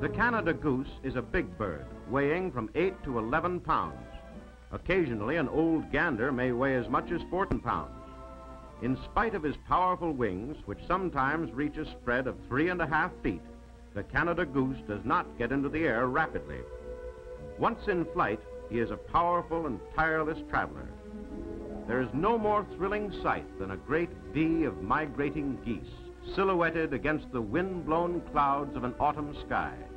The Canada goose is a big bird, weighing from 8 to 11 pounds. Occasionally, an old gander may weigh as much as 14 pounds. In spite of his powerful wings, which sometimes reach a spread of 3.5 feet, the Canada goose does not get into the air rapidly. Once in flight, he is a powerful and tireless traveler. There is no more thrilling sight than a great V of migrating geese, silhouetted against the wind-blown clouds of an autumn sky.